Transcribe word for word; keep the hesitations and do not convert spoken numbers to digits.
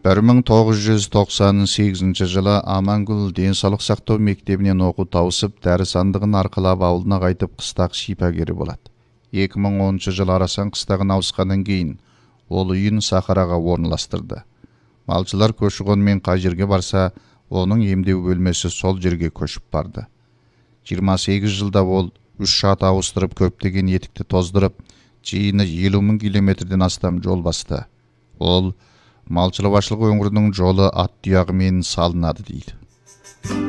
bir ming to'qqiz yuz to'qson sakkizinchi жылы Амангүл денсаулық сақтау мектебінен оқу тауысып, дәрі сандығын арқылап ауылына қайтып қыстақ шипагері болады. екі мың оныншы жылы арасан қыстағын ауысқаннан кейін ол үйін Сахараға орналастырды. Малшылар көші-қонмен қай жерге барса, оның емдеу бөлмесі сол жерге көшіп барды. жиырма сегіз жылда ол үш шат ауыстырып, көптеген етікті тоздырып, жиыны елу мың километрден астам жол басты. Ол малшылық өңірінің жолы ат тұяғымен салынады дейді.